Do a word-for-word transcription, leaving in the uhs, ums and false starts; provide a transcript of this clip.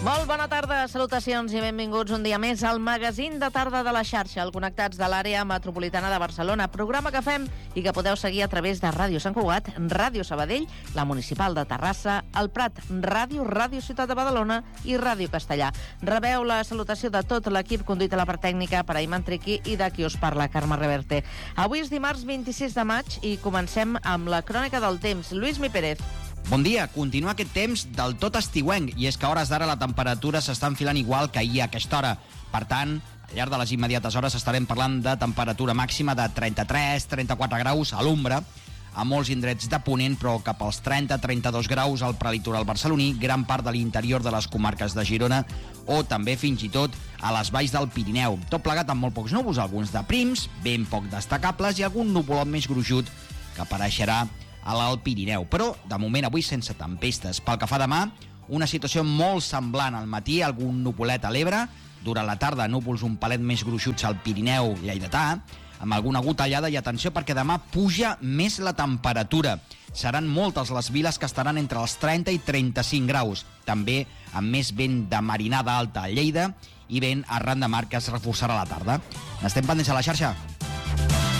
Molt bona tarda, salutacions i benvinguts un dia més al magazín de tarda de la xarxa, el Connectats de l'àrea metropolitana de Barcelona, programa que fem i que podeu seguir a través de Ràdio Sant Cugat, Ràdio Sabadell, la Municipal de Terrassa, el Prat Ràdio, Ràdio Ciutat de Badalona i Ràdio Castellà. Rebeu la salutació de tot l'equip conduït a la part tècnica per Ayman Triqui i de qui us parla, Carme Reverte. Avui és dimarts vint-i-sis de maig i comencem amb la crònica del temps. Lluís Mi Pérez. Bon dia. Continua aquest temps del tot estiuenc, i és que a hores d'ara la temperatura s'està enfilant igual que ahir a aquesta hora. Per tant, al llarg de les immediates hores estarem parlant de temperatura màxima de trenta-tres a trenta-quatre graus a l'ombra, a molts indrets de Ponent, però cap als trenta a trenta-dos graus al prelitoral barceloní, gran part de l'interior de les comarques de Girona o també fins i tot a les valls del Pirineu. Tot plegat amb molt pocs núvols, alguns de prims, ben poc destacables i algun nuvolot més gruixut que apareixerà a l'Alt Pirineu, però de moment avui sense tempestes. Pel que fa demà, una situació molt semblant al matí, algun nuvolet a l'Ebre, durant la tarda núvols un palet més gruixuts al Pirineu lleidatà, amb alguna gotellada, i atenció perquè demà puja més la temperatura. Seran moltes les viles que estaran entre els trenta i trenta-cinc graus, també amb més vent de marinada alta a Lleida i vent arran de mar que es reforçarà a la tarda. N'estem pendents a la xarxa.